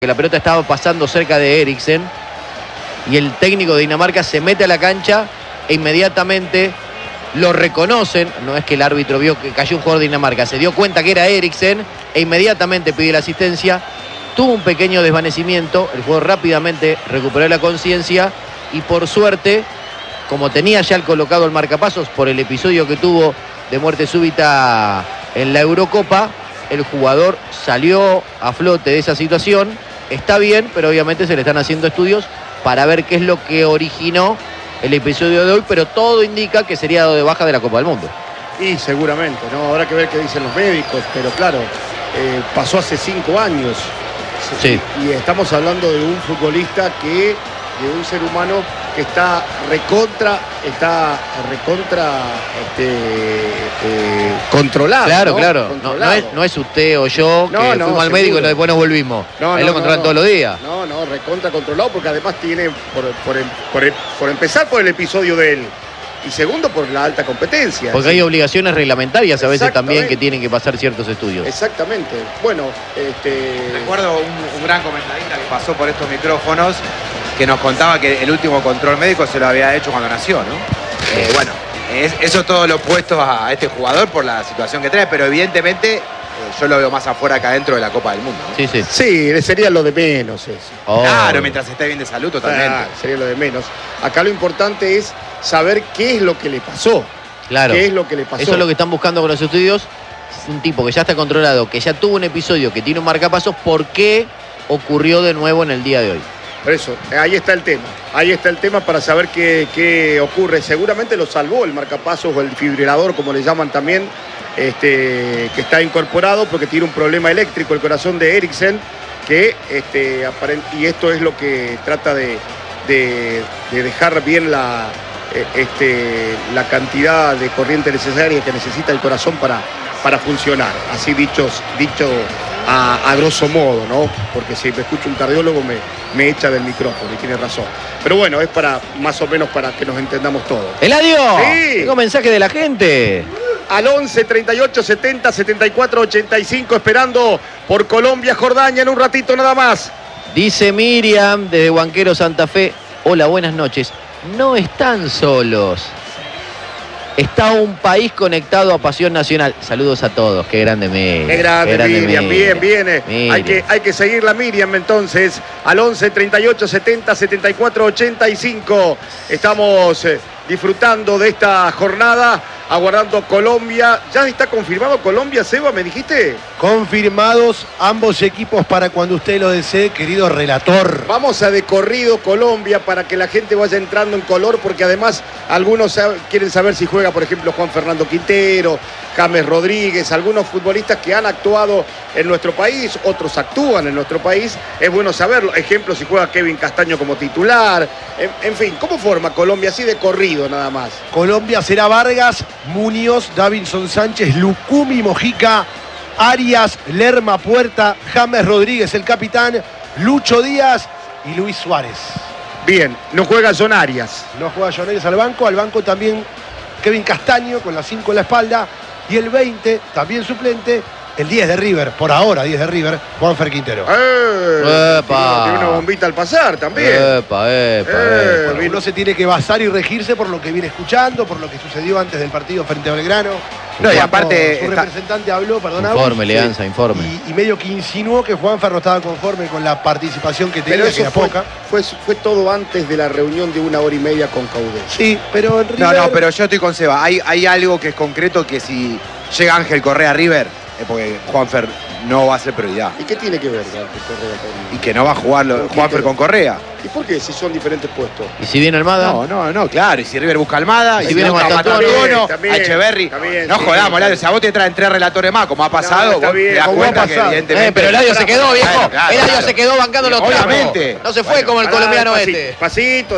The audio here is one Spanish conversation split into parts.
que la pelota estaba pasando cerca de Eriksen y el técnico de Dinamarca se mete a la cancha e inmediatamente lo reconocen. No es que el árbitro vio que cayó un jugador de Dinamarca, se dio cuenta que era Eriksen e inmediatamente pide la asistencia. Tuvo un pequeño desvanecimiento, el jugador rápidamente recuperó la conciencia y por suerte, como tenía ya colocado el marcapasos por el episodio que tuvo de muerte súbita en la Eurocopa, el jugador salió a flote de esa situación. Está bien, pero obviamente se le están haciendo estudios para ver qué es lo que originó el episodio de hoy, pero todo indica que sería dado de baja de la Copa del Mundo. Y seguramente, ¿no? Habrá que ver qué dicen los médicos, pero claro, pasó hace 5 años. Sí. Y estamos hablando de un futbolista de un ser humano que está recontra controlado. Claro, ¿no? claro. Controlado. No es usted o yo que fuimos al médico y después nos volvimos. Ahí lo controlan todos los días. No, recontra controlado, porque además tiene, por empezar por el episodio de él, y segundo por la alta competencia. Porque hay obligaciones reglamentarias a veces también que tienen que pasar ciertos estudios. Exactamente. Bueno, recuerdo un gran comentarista que pasó por estos micrófonos que nos contaba que el último control médico se lo había hecho cuando nació, ¿no? Bueno, eso todo lo opuesto a este jugador por la situación que trae, pero evidentemente yo lo veo más afuera que adentro de la Copa del Mundo, ¿no? Sí. Sí, sería lo de menos eso. Oh. Claro, mientras esté bien de salud, totalmente. Claro, sería lo de menos. Acá lo importante es saber qué es lo que le pasó. Claro. ¿Qué es lo que le pasó? Eso es lo que están buscando con los estudios. Es un tipo que ya está controlado, que ya tuvo un episodio, que tiene un marcapasos. ¿Por qué ocurrió de nuevo en el día de hoy? Por eso, ahí está el tema. Ahí está el tema para saber qué ocurre. Seguramente lo salvó el marcapasos o el fibrilador, como le llaman también, que está incorporado porque tiene un problema eléctrico el corazón de Eriksen, y esto es lo que trata de dejar bien la cantidad de corriente necesaria que necesita el corazón para funcionar. Así dicho a grosso modo, ¿no? Porque si me escucha un cardiólogo me echa del micrófono y tiene razón. Pero bueno, es para más o menos para que nos entendamos todos. ¡Eladio! Sí. Tengo mensaje de la gente. Al 11 38 70 74 85, esperando por Colombia, Jordania en un ratito nada más. Dice Miriam desde Huanquero, Santa Fe. Hola, buenas noches. No están solos. Está un país conectado a Pasión Nacional. Saludos a todos. Qué grande Miriam. Qué grande Miriam. Bien, viene. Miriam. Hay que seguirla Miriam entonces. Al 11 38 70 74 85. Estamos disfrutando de esta jornada, aguardando Colombia. ¿Ya está confirmado Colombia, Seba, me dijiste? Confirmados ambos equipos para cuando usted lo desee, querido relator. Vamos a de corrido Colombia para que la gente vaya entrando en color, porque además algunos quieren saber si juega, por ejemplo, Juan Fernando Quintero, James Rodríguez, algunos futbolistas que han actuado en nuestro país, otros actúan en nuestro país. Es bueno saberlo. Ejemplo, si juega Kevin Castaño como titular. En fin, ¿cómo forma Colombia así de corrido nada más? Colombia será Vargas, Muñoz, Davinson Sánchez, Lucumi Mojica, Arias, Lerma Puerta, James Rodríguez, el capitán, Lucho Díaz y Luis Suárez. Bien, no juega John Arias. No juega John Arias al banco también Kevin Castaño con la 5 en la espalda, y el 20, también suplente, el 10 de River, por ahora 10 de River, Juanfer Quintero. Tiene una bombita al pasar también. Bueno, uno se tiene que basar y regirse por lo que viene escuchando, por lo que sucedió antes del partido frente a Belgrano. No, y aparte su representante habló, Informe, Leanza, informe. Y medio que insinuó que Juanfer no estaba conforme con la participación que tenía, pero eso que era poca. Fue todo antes de la reunión de 1 hora y media con Caudé. Sí, pero en River... No, pero yo estoy con Seba. Hay algo que es concreto, que si llega Ángel Correa a River, es porque Juanfer no va a ser prioridad. ¿Y qué tiene que ver Ángel Correa con...? Y que no va a jugar Juanfer con Correa. ¿Y por qué? Si son diferentes puestos. ¿Y si viene Almada? No, claro. Y si River busca Almada, y si viene busca a Matantuono, a Echeverri. No jodamos, Eladio. Si a vos te traen 3 relatores más, como ha pasado, está vos bien, te das como cuenta ha que pasado. evidentemente... Pero Eladio se quedó, viejo. Claro, Eladio se quedó bancando los trapos. Obviamente. No se fue como el colombiano Despacito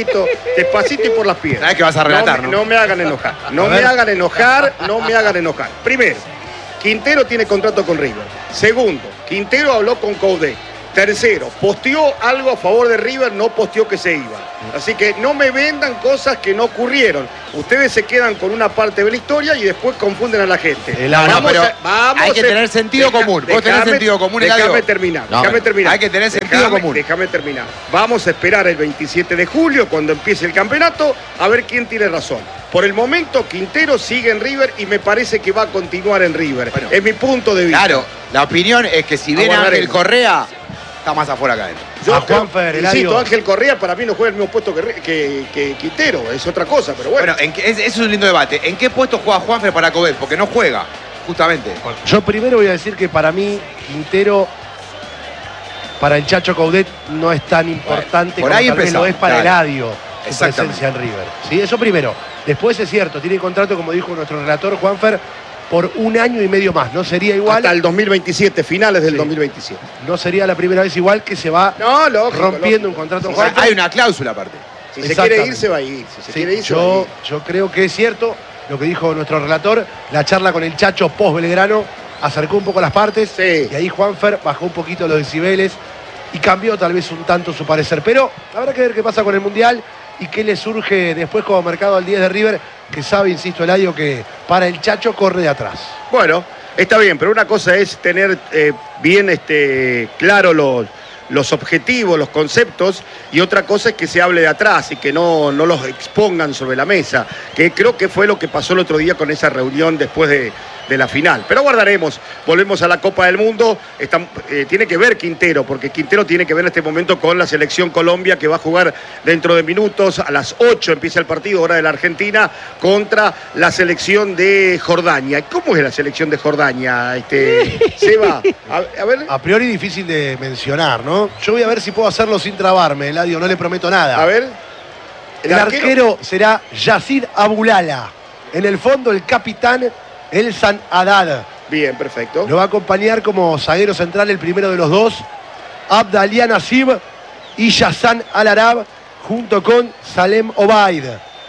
y por las piedras. ¿Sabés que vas a relatar, no? No me hagan enojar. No me hagan enojar. Primero, Quintero tiene contrato con River. Segundo, Quintero habló con Caudé. Tercero, posteó algo a favor de River, no posteó que se iba. Así que no me vendan cosas que no ocurrieron. Ustedes se quedan con una parte de la historia y después confunden a la gente. Hay que tener sentido común. Vos tenés sentido común, Eladio. Déjame terminar. Hay que tener sentido común. Déjame terminar. Vamos a esperar el 27 de julio, cuando empiece el campeonato, a ver quién tiene razón. Por el momento, Quintero sigue en River y me parece que va a continuar en River. Bueno, es mi punto de vista. Claro, la opinión es que si viene Ángel Correa, está más afuera que adentro. Insisto, Ángel Correa para mí no juega el mismo puesto que Quintero, es otra cosa, pero bueno. Bueno, eso es un lindo debate. ¿En qué puesto juega Juanfer para Covet? Porque no juega, justamente. Yo primero voy a decir que para mí Quintero, para el Chacho Coudet, no es tan importante por ahí como tal vez lo es para Eladio, su Exactamente. presencia en River. ¿Sí? Eso primero. Después es cierto, tiene contrato, como dijo nuestro relator Juanfer, por 1 año y medio más. No sería igual. Hasta el 2027, finales del 2027. No sería la primera vez igual que se va rompiendo un contrato con Juanfer. Hay una cláusula aparte. Si se quiere ir, se va a ir. Si se quiere ir, se va a ir. Yo creo que es cierto lo que dijo nuestro relator. La charla con el Chacho post Belgrano acercó un poco las partes. Sí. Y ahí Juanfer bajó un poquito los decibeles y cambió tal vez un tanto su parecer. Pero habrá que ver qué pasa con el Mundial y qué le surge después como mercado al 10 de River, que sabe, insisto, Eladio, que para el Chacho corre de atrás. Bueno, está bien, pero una cosa es tener bien claro los objetivos, los conceptos, y otra cosa es que se hable de atrás y que no los expongan sobre la mesa, que creo que fue lo que pasó el otro día con esa reunión después de la final. Pero aguardaremos, volvemos a la Copa del Mundo. Tiene que ver Quintero, porque Quintero tiene que ver en este momento con la selección Colombia, que va a jugar dentro de minutos. A las 8 empieza el partido, hora de la Argentina, contra la selección de Jordania. ¿Cómo es la selección de Jordania, Seba? A ver. A priori difícil de mencionar, ¿no? Yo voy a ver si puedo hacerlo sin trabarme, Eladio, no le prometo nada. A ver. El arquero será Yacid Abulala. En el fondo, el capitán Elsan Haddad. Bien, perfecto. Lo va a acompañar como zaguero central el primero de los dos, Abdalía Nasib y Yassan Al-Arab, junto con Salem Obaid.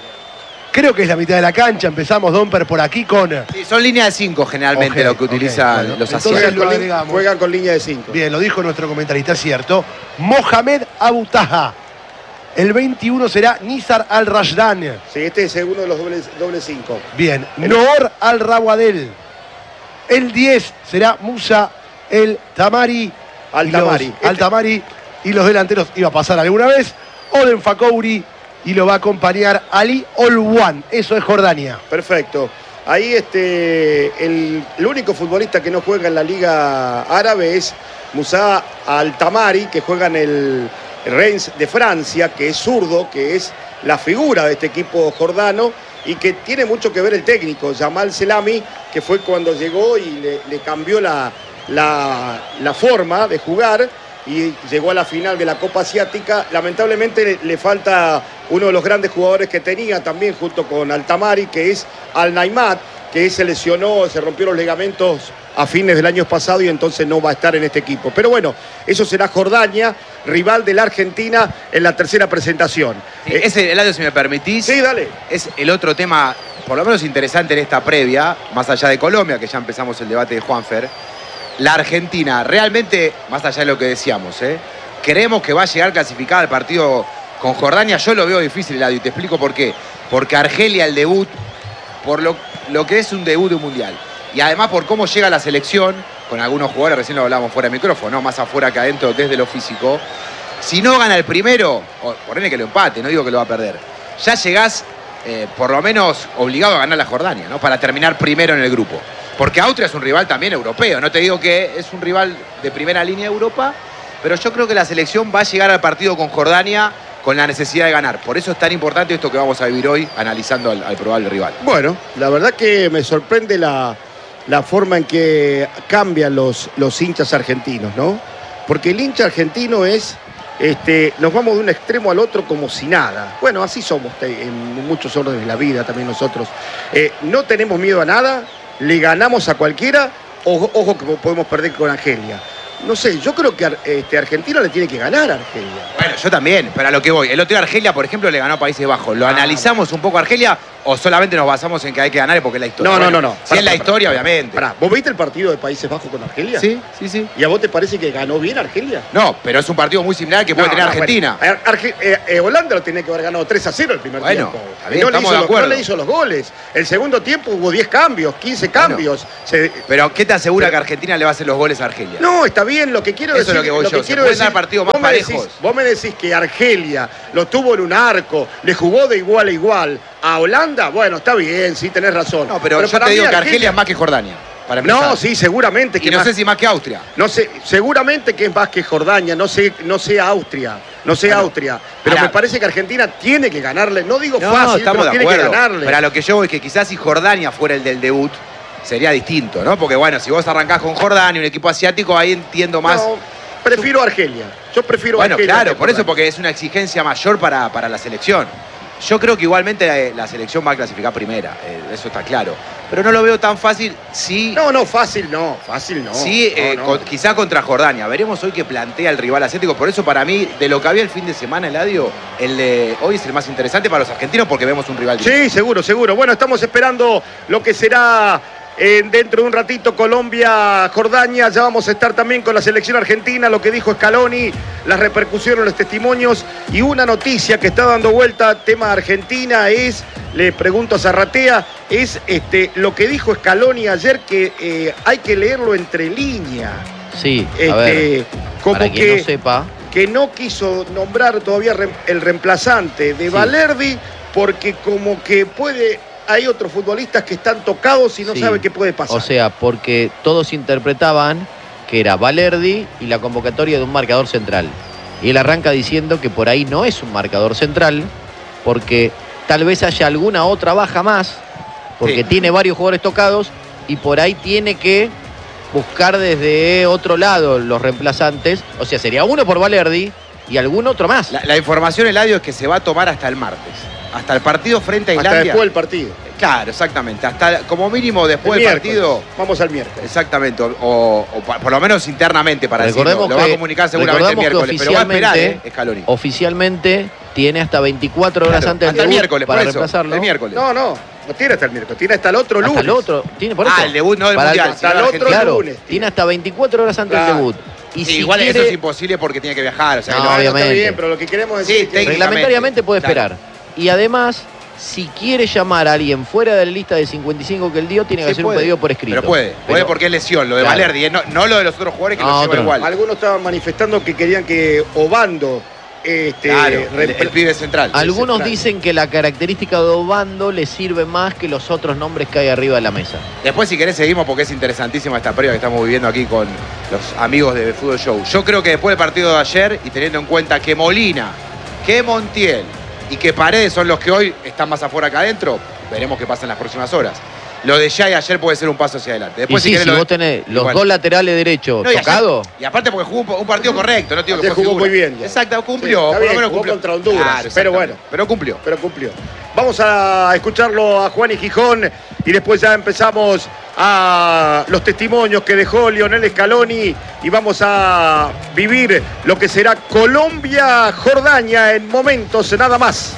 Creo que es la mitad de la cancha. Empezamos, Domper, por aquí con... Sí, son líneas de 5 generalmente lo que utilizan bueno, los entonces asiáticos. Juegan con línea de 5. Bien, lo dijo nuestro comentarista, es cierto. Mohamed Abutaha. El 21 será Nizar Al-Rashdan. Sí, este es uno de los doble 5. Bien, Noor Al-Rawadel. El 10 será Musa El Tamari. Al-Tamari. Y los delanteros iba a pasar alguna vez. Oden Fakouri. Y lo va a acompañar Ali Olwan. Eso es Jordania. Perfecto. Ahí el único futbolista que no juega en la Liga Árabe es Musa Al-Tamari, que juega en el Reims de Francia, que es zurdo, que es la figura de este equipo jordano y que tiene mucho que ver el técnico, Jamal Selami, que fue cuando llegó y le cambió la forma de jugar y llegó a la final de la Copa Asiática. Lamentablemente le falta uno de los grandes jugadores que tenía también junto con Al-Tamari, que es Al-Naimat, que se lesionó, se rompió los ligamentos a fines del año pasado y entonces no va a estar en este equipo. Pero bueno, eso será Jordania, rival de la Argentina en la tercera presentación. Sí, ese, Eladio, si me permitís, sí, dale. Es el otro tema, por lo menos interesante en esta previa, más allá de Colombia, que ya empezamos el debate de Juanfer. La Argentina, realmente, más allá de lo que decíamos, creemos que va a llegar clasificada al partido con Jordania. Yo lo veo difícil, Eladio, y te explico por qué. Porque Argelia, el debut, por lo que es un debut de un mundial, y además por cómo llega la selección, con algunos jugadores, recién lo hablábamos fuera de micrófono, ¿no? Más afuera que adentro desde lo físico. Si no gana el primero, ponele que lo empate, no digo que lo va a perder, ya llegás por lo menos obligado a ganar la Jordania, ¿no? Para terminar primero en el grupo. Porque Austria es un rival también europeo, no te digo que es un rival de primera línea de Europa, pero yo creo que la selección va a llegar al partido con Jordania con la necesidad de ganar. Por eso es tan importante esto que vamos a vivir hoy analizando al probable rival. Bueno, la verdad que me sorprende la forma en que cambian los hinchas argentinos, ¿no? Porque el hincha argentino es, nos vamos de un extremo al otro como si nada. Bueno, así somos en muchos órdenes de la vida también nosotros. No tenemos miedo a nada, le ganamos a cualquiera, ojo que podemos perder con Argelia. No sé, yo creo que Argentina le tiene que ganar a Argelia. Bueno, yo también, pero a lo que voy. El otro día Argelia, por ejemplo, le ganó a Países Bajos. Lo analizamos un poco a Argelia ¿O solamente nos basamos en que hay que ganar porque es la historia? No. Si es la historia, obviamente. Pará, ¿vos viste el partido de Países Bajos con Argelia? Sí. ¿Y a vos te parece que ganó bien Argelia? No, pero es un partido muy similar que puede tener Argentina. Bueno, Holanda lo tenía que haber ganado 3-0 el primer tiempo. Bien, No le hizo los goles. El segundo tiempo hubo 10 cambios, 15 cambios. Pero ¿qué te asegura que Argentina le va a hacer los goles a Argelia? No, está bien, lo que quiero decir... Eso es lo que voy yo. Se pueden dar partidos más parejos. Vos me decís que Argelia lo tuvo en un arco, le jugó de igual a igual a Holanda, bueno, está bien, sí, tenés razón. No, pero yo te digo que Argelia es más que Jordania. No, sí, seguramente que y no sé si más que Austria. No sé, seguramente que es más que Jordania, no sé Austria. Pero me parece que Argentina tiene que ganarle. No digo fácil, pero tiene que ganarle. Pero a lo que yo voy es que quizás si Jordania fuera el del debut, sería distinto, ¿no? Porque bueno, si vos arrancás con Jordania, un equipo asiático, ahí entiendo más. No, prefiero Argelia. Yo prefiero Argelia. Bueno, claro, por eso, porque es una exigencia mayor para la selección. Yo creo que igualmente la selección va a clasificar primera, eso está claro. Pero no lo veo tan fácil si... No, fácil no. Sí, quizá contra Jordania. Veremos hoy qué plantea el rival asiático. Por eso para mí, de lo que había el fin de semana, Eladio, el de hoy es el más interesante para los argentinos porque vemos un rival. Sí, seguro. Bueno, estamos esperando lo que será... dentro de un ratito Colombia, Jordania, ya vamos a estar también con la selección argentina, lo que dijo Scaloni, las repercusiones, los testimonios y una noticia que está dando vuelta, tema Argentina, le pregunto a Zarratea, es lo que dijo Scaloni ayer que hay que leerlo entre líneas. Sí, a ver, como para quien no sepa. Que no quiso nombrar todavía el reemplazante de Valerdi porque como que hay otros futbolistas que están tocados y no saben qué puede pasar. O sea, porque todos interpretaban que era Valerdi y la convocatoria de un marcador central. Y él arranca diciendo que por ahí no es un marcador central, porque tal vez haya alguna otra baja más, porque tiene varios jugadores tocados y por ahí tiene que buscar desde otro lado los reemplazantes. O sea, sería uno por Valerdi y algún otro más. La información, Eladio, es que se va a tomar hasta el martes. Hasta el partido frente a Islandia. Hasta después del partido. Claro, exactamente. Hasta como mínimo después del partido. Vamos al miércoles. Exactamente. O por lo menos internamente para decirlo. Lo va a comunicar seguramente el miércoles. Pero va a esperar, Scaloni. Oficialmente tiene hasta 24 horas antes del debut miércoles, para por reemplazarlo. El miércoles. No tiene hasta el miércoles. Tiene hasta el otro lunes. Hasta el otro. Tiene por eso. El debut no del Mundial. Hasta el otro lunes. Tiene hasta 24 horas antes del debut. Y si igual eso es imposible porque tiene que viajar. O sea, no, obviamente. Está bien, pero lo que queremos decir es que reglamentariamente puede esperar. Y además, si quiere llamar a alguien fuera de la lista de 55 que él dio, tiene que hacer un pedido por escrito. Pero puede porque es lesión, lo de Valerdi, no lo de los otros jugadores que lo llevan igual. Algunos estaban manifestando que querían que Obando... el pibe central. Algunos dicen que la característica de Obando le sirve más que los otros nombres que hay arriba de la mesa. Después, si querés, seguimos porque es interesantísima esta previa que estamos viviendo aquí con los amigos de Fútbol Show. Yo creo que después del partido de ayer, y teniendo en cuenta que Molina, que Montiel y que Paredes son los que hoy están más afuera que adentro, veremos qué pasa en las próximas horas. Lo de Yay ayer puede ser un paso hacia adelante. Después, si vos tenés los dos laterales derechos tocados. Y aparte porque jugó un partido correcto, no digo que jugó muy bien. Ya. Exacto, cumplió. Sí, por lo menos cumplió contra Honduras. Claro, pero bueno. Pero cumplió. Vamos a escucharlo a Juan y Gijón y después ya empezamos a los testimonios que dejó Lionel Scaloni y vamos a vivir lo que será Colombia-Jordania en momentos nada más.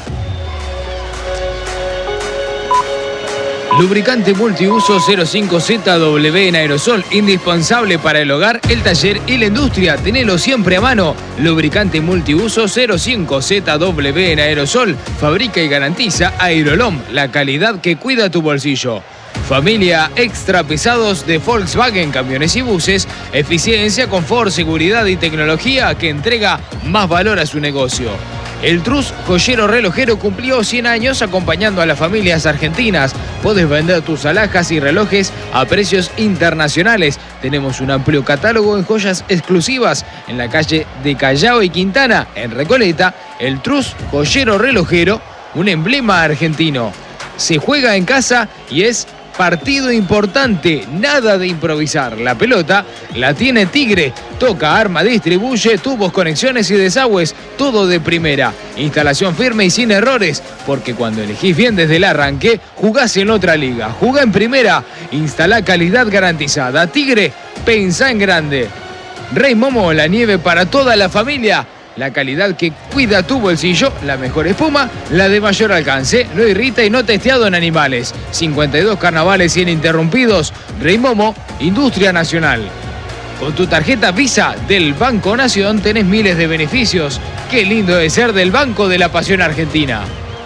Lubricante multiuso 05ZW en aerosol, indispensable para el hogar, el taller y la industria. Tenelo siempre a mano. Lubricante multiuso 05ZW en aerosol, fabrica y garantiza Aerolom, la calidad que cuida tu bolsillo. Familia extra pesados de Volkswagen, camiones y buses, eficiencia, confort, seguridad y tecnología que entrega más valor a su negocio. El Trus Joyero Relojero cumplió 100 años acompañando a las familias argentinas. Podés vender tus alhajas y relojes a precios internacionales. Tenemos un amplio catálogo en joyas exclusivas en la calle de Callao y Quintana, en Recoleta. El Trus Joyero Relojero, un emblema argentino. Se juega en casa y es partido importante, nada de improvisar. La pelota la tiene Tigre, toca, arma, distribuye, tubos, conexiones y desagües, todo de primera. Instalación firme y sin errores, porque cuando elegís bien desde el arranque, jugás en otra liga. Jugá en primera, instalá calidad garantizada. Tigre, pensá en grande. Rey Momo, la nieve para toda la familia. La calidad que cuida tu bolsillo, la mejor espuma, la de mayor alcance, no irrita y no testeado en animales. 52 carnavales ininterrumpidos. Rey Momo, Industria Nacional. Con tu tarjeta Visa del Banco Nación tenés miles de beneficios. Qué lindo de ser del Banco de la Pasión Argentina.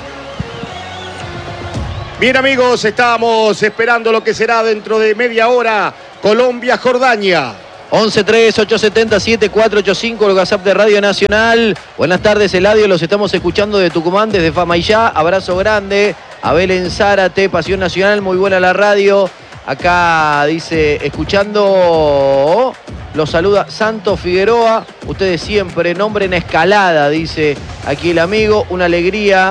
Bien, amigos, estamos esperando lo que será dentro de media hora. Colombia-Jordania. 11-3-870-7485, el WhatsApp de Radio Nacional. Buenas tardes, Eladio, los estamos escuchando de Tucumán, desde Famaillá. Abrazo grande. Abel en Zárate, Pasión Nacional, muy buena la radio. Acá dice, los saluda Santos Figueroa. Ustedes siempre, nombre en escalada, dice aquí el amigo. Una alegría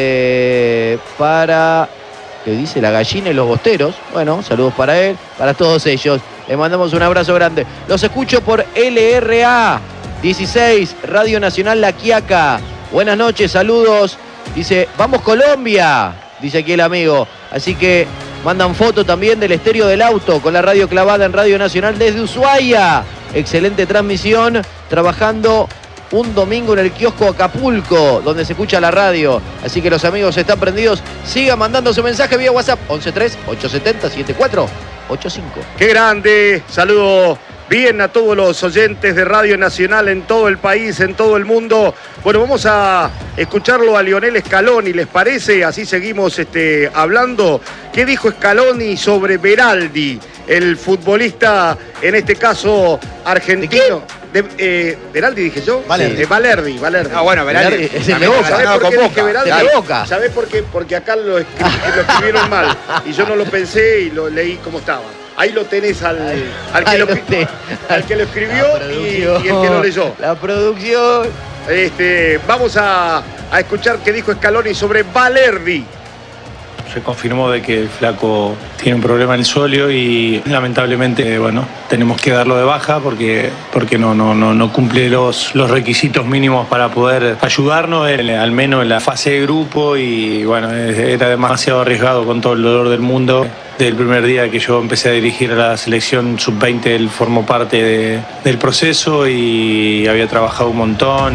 para, ¿qué dice? La gallina y los bosteros. Bueno, saludos para él, para todos ellos. Le mandamos un abrazo grande. Los escucho por LRA 16, Radio Nacional La Quiaca. Buenas noches, saludos. Dice, vamos Colombia, dice aquí el amigo. Así que mandan foto también del estéreo del auto con la radio clavada en Radio Nacional desde Ushuaia. Excelente transmisión, trabajando un domingo en el kiosco Acapulco, donde se escucha la radio. Así que los amigos están prendidos. Sigan mandando su mensaje vía WhatsApp 11-3-870-7485. ¡Qué grande! Saludo bien a todos los oyentes de Radio Nacional en todo el país, en todo el mundo. Bueno, vamos a escucharlo a Lionel Scaloni, ¿les parece? Así seguimos hablando. ¿Qué dijo Scaloni sobre Beraldi, el futbolista, en este caso argentino? Beraldi dije yo. Valerdi. Valerdi. Ah, bueno, Beraldi es el de Boca. ¿Sabés por qué dije Beraldi? De Boca. ¿Sabés por qué? Porque acá lo escribieron mal. Y yo no lo pensé y lo leí como estaba. Ahí lo tenés al que lo escribió y el que lo leyó. La producción. Vamos a escuchar qué dijo Scaloni sobre Valerdi. Se confirmó de que el flaco tiene un problema en el sóleo y lamentablemente, bueno, tenemos que darlo de baja porque no cumple los requisitos mínimos para poder ayudarnos, al menos en la fase de grupo, y bueno, era demasiado arriesgado con todo el dolor del mundo. Desde el primer día que yo empecé a dirigir a la selección sub-20, él formó parte del proceso y había trabajado un montón.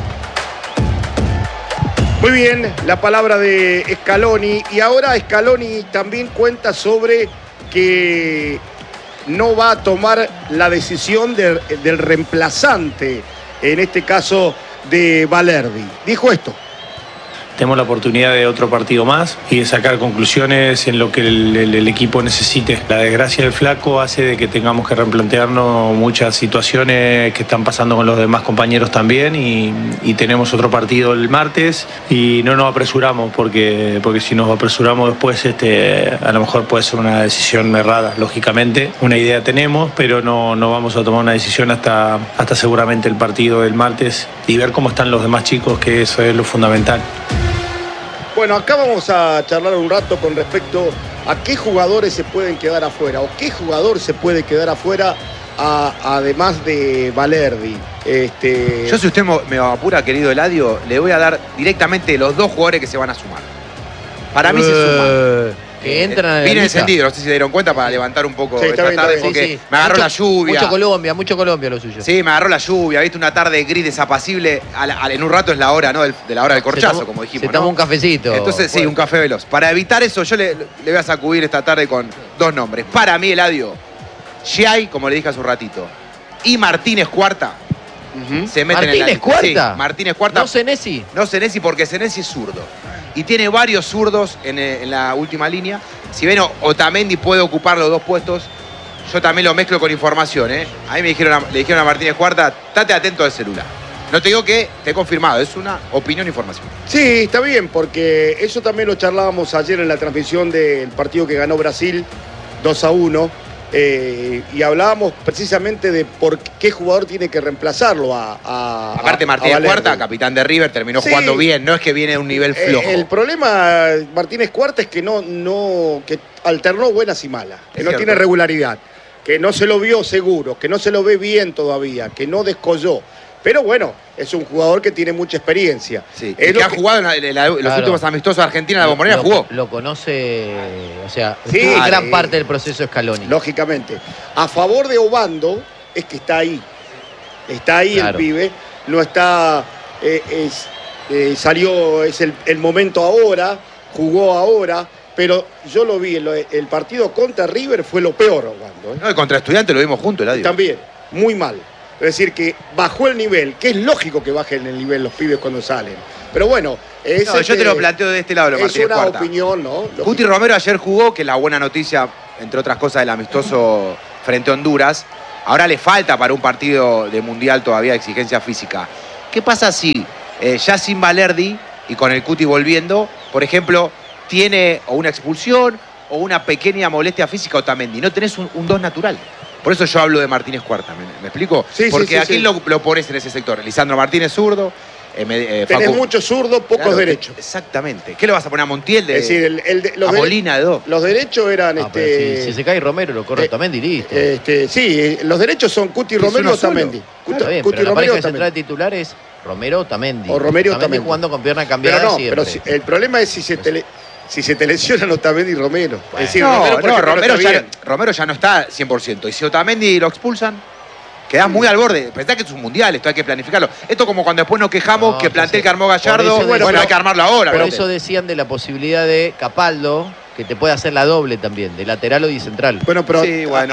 Muy bien, la palabra de Scaloni. Y ahora Scaloni también cuenta sobre que no va a tomar la decisión del reemplazante, en este caso de Valerdi. Dijo esto. Tenemos la oportunidad de otro partido más y de sacar conclusiones en lo que el equipo necesite. La desgracia del flaco hace de que tengamos que replantearnos muchas situaciones que están pasando con los demás compañeros también, y tenemos otro partido el martes y no nos apresuramos porque si nos apresuramos después a lo mejor puede ser una decisión errada, lógicamente. Una idea tenemos, pero no vamos a tomar una decisión hasta seguramente el partido del martes y ver cómo están los demás chicos, que eso es lo fundamental. Bueno, acá vamos a charlar un rato con respecto a qué jugadores se pueden quedar afuera o qué jugador se puede quedar afuera además de Valerdi. Yo, si usted me apura, querido Eladio, le voy a dar directamente los dos jugadores que se van a sumar. Para mí se suman. Que entran Vine encendido, no sé si se dieron cuenta, para levantar un poco esta tarde, porque me agarró la lluvia. Mucho Colombia lo suyo. Sí, me agarró la lluvia, viste, una tarde gris desapacible. En un rato es la hora, ¿no? De la hora del corchazo, como dijimos. Se toma un cafecito. Entonces, sí, un café veloz. Para evitar eso, yo le voy a sacudir esta tarde con dos nombres. Para mí, Eladio, Giai, como le dije hace un ratito, y Martínez Cuarta. Se meten en la lista. ¿Cuarta? Sí, Martínez Cuarta. ¿No Senesi? No Senesi, porque Senesi es zurdo. Y tiene varios zurdos en la última línea. Si bien Otamendi puede ocupar los dos puestos, yo también lo mezclo con información, ¿eh? A mí le dijeron a Martínez Cuarta, estate atento al celular. No te digo que te he confirmado, es una opinión e información. Sí, está bien, porque eso también lo charlábamos ayer en la transmisión del partido que ganó Brasil 2-1. Y hablábamos precisamente de por qué jugador tiene que reemplazarlo aparte Martínez Cuarta, capitán de River, terminó jugando bien, no es que viene de un nivel flojo. El problema Martínez Cuarta es que que alternó buenas y malas, que no tiene regularidad, que no se lo vio seguro, que no se lo ve bien todavía, que no descolló. Pero bueno, es un jugador que tiene mucha experiencia. Sí, que ha jugado en los últimos amistosos de Argentina, la Bombonera jugó. Lo conoce, o sea, sí, gran parte del proceso Scaloni. Lógicamente. A favor de Obando es que está ahí. Está ahí el pibe. No está salió, es el momento ahora, jugó ahora, pero yo lo vi, el partido contra River fue lo peor, Osvaldo. No, y contra Estudiantes lo vimos juntos, Eladio. También, muy mal. Es decir, que bajó el nivel, que es lógico que bajen el nivel los pibes cuando salen. Pero bueno, yo te lo planteo de este lado, lo Martínez una Cuarta. opinión, ¿no? Cuti Romero ayer jugó, que es la buena noticia, entre otras cosas, del amistoso frente a Honduras. Ahora le falta para un partido de Mundial todavía exigencia física. ¿Qué pasa si ya sin Valerdi y con el Cuti volviendo, por ejemplo, tiene o una expulsión o una pequeña molestia física Otamendi? No tenés un 2 natural. Por eso yo hablo de Martínez Cuarta, ¿me explico? Sí, porque sí, aquí lo pones en ese sector. Lisandro Martínez zurdo. Tenés muchos zurdos, pocos derechos. Exactamente. ¿Qué le vas a poner a Montiel? Es decir, a Molina de 2. Los derechos eran... Si se cae Romero, lo corre Otamendi, listo. Sí, los derechos son Cuti Romero y Otamendi. Está bien, pero la pareja central titular es Romero Otamendi. O Romero Otamendi. Jugando con pierna cambiada pero no, siempre. Pero el problema es si se te lesionan Otamendi y Romero. Bueno, es decir, Romero ya no está 100%. Y si Otamendi lo expulsan, quedás muy al borde. Pensá que es un mundial, esto hay que planificarlo. Esto como cuando después nos quejamos que plantel que armó Gallardo, bueno, hay que armarlo ahora. Por eso decían de la posibilidad de Capaldo, que te puede hacer la doble también, de lateral o de central. Bueno, pero, sí, bueno,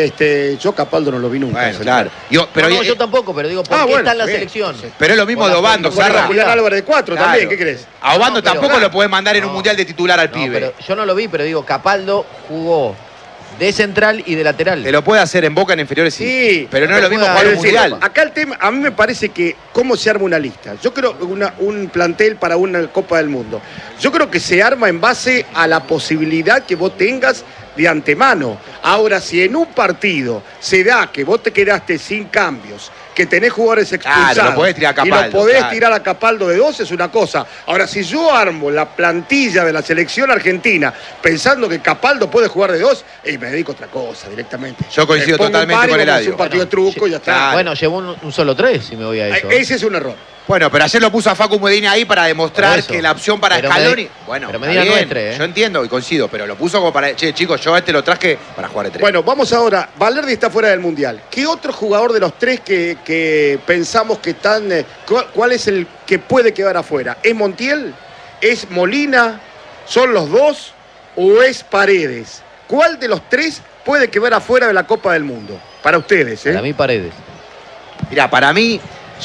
yo Capaldo no lo vi nunca. Bueno, claro. Yo tampoco, pero digo, ¿por qué está en la selección? Pero es lo mismo de Obando, Sarra. Julián Álvarez de 4 también, ¿qué crees? A Obando tampoco lo podés mandar en un mundial de titular al pibe. Pero yo no lo vi, pero digo, Capaldo jugó de central y de lateral. Te lo puede hacer en Boca en inferiores, sí. Pero no es lo mismo jugar un mundial. Acá el tema, a mí me parece que cómo se arma una lista. Yo creo un plantel para una Copa del Mundo. Yo creo que se arma en base a la posibilidad que vos tengas de antemano. Ahora, si en un partido se da que vos te quedaste sin cambios, que tenés jugadores expulsados, claro, lo podés tirar a Capaldo, y lo podés tirar a Capaldo de 2, es una cosa. Ahora, si yo armo la plantilla de la selección argentina pensando que Capaldo puede jugar de 2, me dedico a otra cosa directamente. Yo coincido totalmente con Eladio. Es un partido de truco y ya está. Claro. Bueno, llevó un solo 3, si me voy a eso. Ese es un error. Bueno, pero ayer lo puso a Facu Medina ahí para demostrar que la opción para Scaloni... Bueno, pero Medina no es 3, yo entiendo y coincido, pero lo puso como para... Che, chicos, yo lo traje para jugar de 3. Bueno, vamos ahora. Valerdi está fuera del Mundial. ¿Qué otro jugador de los 3 que pensamos que están... ¿Cuál es el que puede quedar afuera? ¿Es Montiel? ¿Es Molina? ¿Son los 2? ¿O es Paredes? ¿Cuál de los 3 puede quedar afuera de la Copa del Mundo? Para ustedes, Para mí Paredes. Mirá, para mí...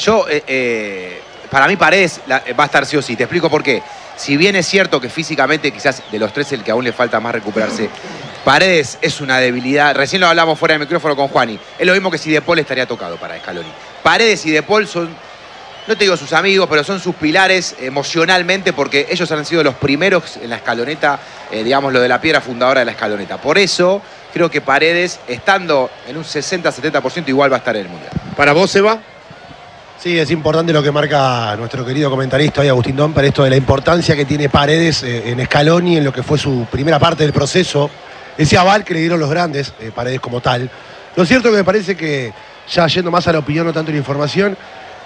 para mí Paredes va a estar sí o sí. Te explico por qué. Si bien es cierto que físicamente quizás de los 3 el que aún le falta más recuperarse, Paredes es una debilidad. Recién lo hablamos fuera del micrófono con Juani. Es lo mismo que si De Paul estaría tocado para Scaloni. Paredes y De Paul son, no te digo sus amigos, pero son sus pilares emocionalmente porque ellos han sido los primeros en la escaloneta, digamos, lo de la piedra fundadora de la escaloneta. Por eso creo que Paredes, estando en un 60-70%, igual va a estar en el Mundial. ¿Para vos, Seba? Sí, es importante lo que marca nuestro querido comentarista hoy, Agustín Domper, esto de la importancia que tiene Paredes en Scaloni, en lo que fue su primera parte del proceso, ese aval que le dieron los grandes, Paredes como tal. Lo cierto es que me parece que, ya yendo más a la opinión, no tanto a la información,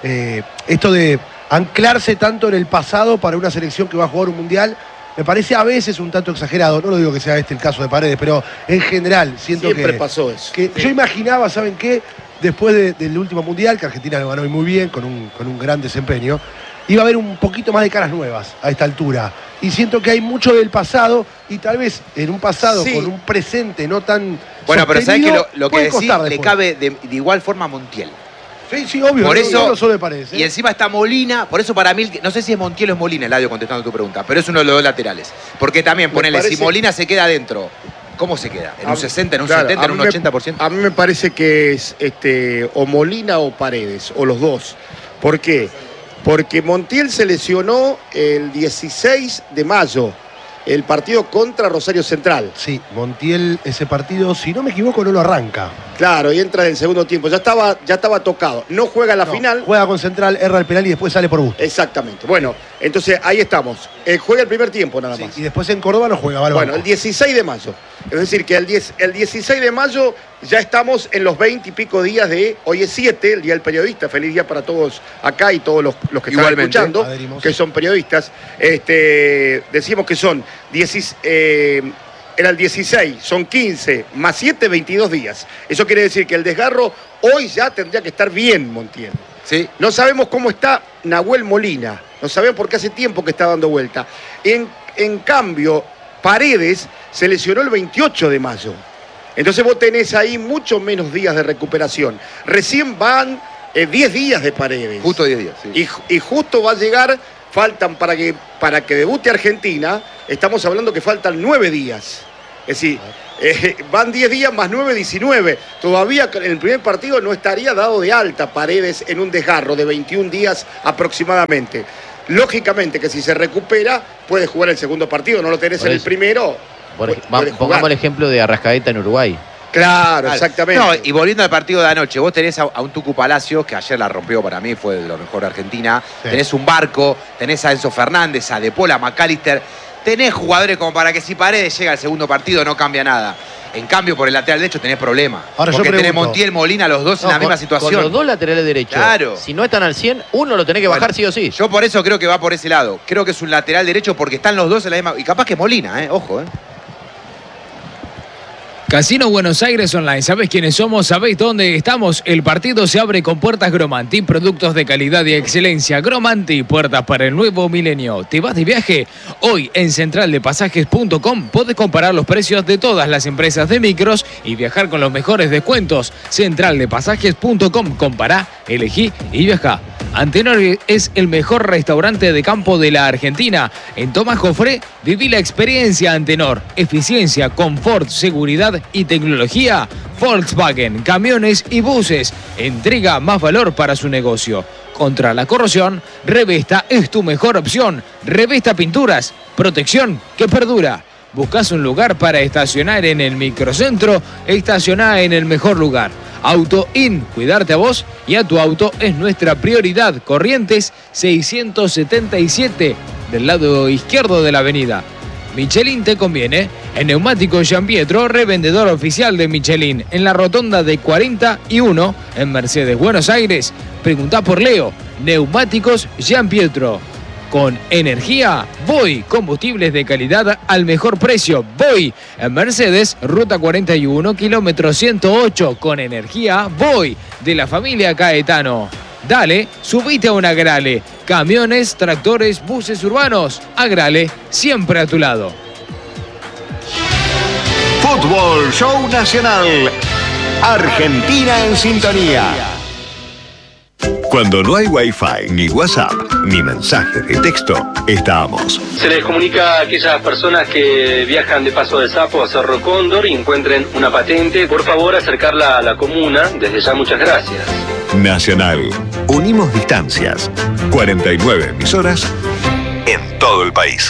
esto de anclarse tanto en el pasado para una selección que va a jugar un mundial, me parece a veces un tanto exagerado. No lo digo que sea este el caso de Paredes, pero en general siento Siempre pasó eso. Que yo imaginaba, ¿saben qué? Después del último mundial, que Argentina lo ganó muy bien, con un gran desempeño, iba a haber un poquito más de caras nuevas a esta altura. Y siento que hay mucho del pasado, y tal vez en un pasado con un presente no tan bueno, pero ¿sabés que lo que decís le le cabe de igual forma a Montiel? Sí, obvio. Por eso, no solo me parece. Y encima está Molina, por eso para mí, no sé si es Montiel o es Molina, Eladio, contestando tu pregunta, pero es uno de los 2 laterales. Porque también, ponele, si Molina se queda adentro, ¿cómo se queda? ¿En un 60, en un 70, en un 80%? A mí me parece que es o Molina o Paredes, o los 2. ¿Por qué? Porque Montiel se lesionó el 16 de mayo, el partido contra Rosario Central. Sí, Montiel ese partido, si no me equivoco, no lo arranca. Claro, y entra en el segundo tiempo. Ya estaba tocado. No juega la final. Juega con Central, erra el penal y después sale por gusto. Exactamente. Bueno, entonces ahí estamos. Juega el primer tiempo nada más. Y después en Córdoba no juega. Bueno, el 16 de mayo. Es decir, que el 16 de mayo ya estamos en los 20 y pico días de... Hoy es 7, el Día del Periodista. Feliz día para todos acá y todos los que están escuchando, que son periodistas. Decimos que son... Era el 16, son 15, más 7, 22 días. Eso quiere decir que el desgarro hoy ya tendría que estar bien, Montiel. Sí. No sabemos cómo está Nahuel Molina. No sabemos porque hace tiempo que está dando vuelta. En cambio, Paredes se lesionó el 28 de mayo. Entonces vos tenés ahí mucho menos días de recuperación. Recién van 10 días de Paredes. Justo 10 días, sí. Y justo va a llegar, faltan para que debute Argentina, estamos hablando que faltan 9 días. Es decir, van 10 días más 9, 19. Todavía en el primer partido no estaría dado de alta Paredes en un desgarro de 21 días aproximadamente. Lógicamente que si se recupera, puede jugar el segundo partido. No lo tenés en el primero. Pongamos el ejemplo de Arrascaeta en Uruguay. Claro, exactamente. No, y volviendo al partido de anoche, vos tenés a un Tucu Palacios, que ayer la rompió para mí, fue de lo mejor de Argentina. Sí. Tenés un Barco, tenés a Enzo Fernández, a De Paul, a McAllister. Tenés jugadores como para que si Paredes llega al segundo partido no cambia nada. En cambio, por el lateral derecho tenés problemas. Ahora porque tenés Montiel, Molina, los dos en la misma situación. Con los dos laterales derechos. Claro. Si no están al 100, uno lo tenés que bajar sí o sí. Yo por eso creo que va por ese lado. Creo que es un lateral derecho porque están los dos en la misma... Y capaz que Molina, ojo, Casino Buenos Aires Online. ¿Sabés quiénes somos? ¿Sabéis dónde estamos? El partido se abre con puertas Gromanti. Productos de calidad y excelencia. Gromanti, puertas para el nuevo milenio. ¿Te vas de viaje? Hoy en centraldepasajes.com podés comparar los precios de todas las empresas de micros y viajar con los mejores descuentos. Centraldepasajes.com. Compará, elegí y viajá. Antenor es el mejor restaurante de campo de la Argentina. En Tomás Jofré, viví la experiencia Antenor. Eficiencia, confort, seguridad y tecnología. Volkswagen, camiones y buses. Entrega más valor para su negocio. Contra la corrosión, Revesta es tu mejor opción. Revesta Pinturas, protección que perdura. ¿Buscas un lugar para estacionar en el microcentro? Estacioná en el mejor lugar. Auto In, cuidarte a vos y a tu auto es nuestra prioridad. Corrientes 677, del lado izquierdo de la avenida. Michelin te conviene. En Neumáticos Giampietro, revendedor oficial de Michelin, en la rotonda de 41 en Mercedes, Buenos Aires. Preguntá por Leo. Neumáticos Giampietro. Con energía, Voy. Combustibles de calidad al mejor precio. Voy. En Mercedes, ruta 41, kilómetro 108. Con energía, Voy. De la familia Caetano. Dale, subite a un Agrale. Camiones, tractores, buses urbanos. Agrale, siempre a tu lado. Fútbol Show Nacional. Argentina en sintonía. Cuando no hay Wi-Fi, ni WhatsApp, ni mensajes de texto, estamos. Se les comunica a aquellas personas que viajan de Paso de Sapo a Cerro Cóndor y encuentren una patente, por favor acercarla a la comuna. Desde ya, muchas gracias. Nacional. Unimos distancias. 49 emisoras en todo el país.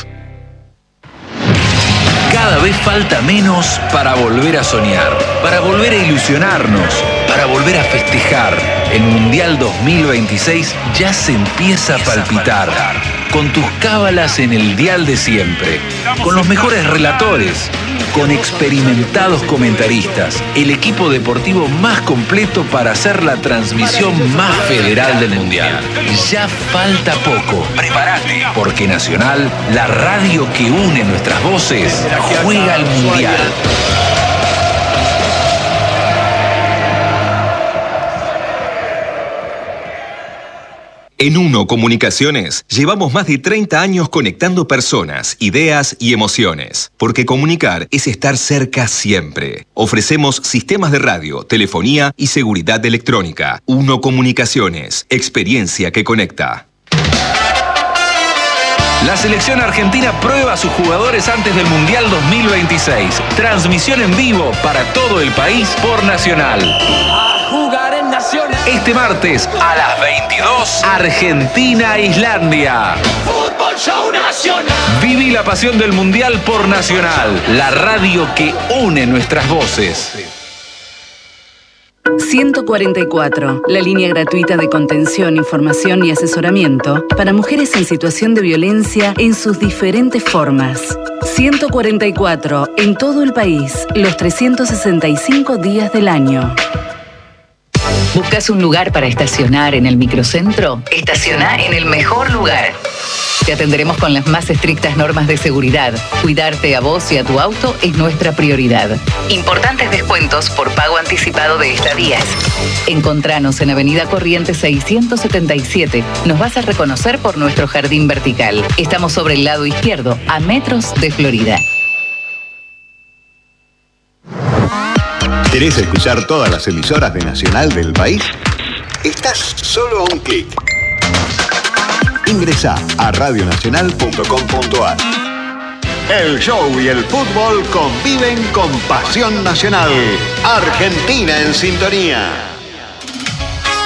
Cada vez falta menos para volver a soñar, para volver a ilusionarnos, para volver a festejar. El Mundial 2026 ya se empieza a palpitar. Con tus cábalas en el dial de siempre, con los mejores relatores, con experimentados comentaristas, el equipo deportivo más completo para hacer la transmisión más federal del Mundial. Ya falta poco. Prepárate, porque Nacional, la radio que une nuestras voces, juega al Mundial. En Uno Comunicaciones llevamos más de 30 años conectando personas, ideas y emociones. Porque comunicar es estar cerca siempre. Ofrecemos sistemas de radio, telefonía y seguridad electrónica. Uno Comunicaciones, experiencia que conecta. La selección argentina prueba a sus jugadores antes del Mundial 2026. Transmisión en vivo para todo el país por Nacional. Este martes a las 22, Argentina-Islandia. Fútbol Show Nacional. Viví la pasión del Mundial por Nacional, la radio que une nuestras voces. 144, la línea gratuita de contención, información y asesoramiento para mujeres en situación de violencia en sus diferentes formas. 144, en todo el país, los 365 días del año. ¿Buscas un lugar para estacionar en el microcentro? Estacioná en el mejor lugar. Te atenderemos con las más estrictas normas de seguridad. Cuidarte a vos y a tu auto es nuestra prioridad. Importantes descuentos por pago anticipado de estadías. Encontranos en Avenida Corrientes 677. Nos vas a reconocer por nuestro jardín vertical. Estamos sobre el lado izquierdo, a metros de Florida. ¿Querés escuchar todas las emisoras de Nacional del país? Estás solo a un clic. Ingresá a radionacional.com.ar. El show y el fútbol conviven con pasión nacional. Argentina en sintonía.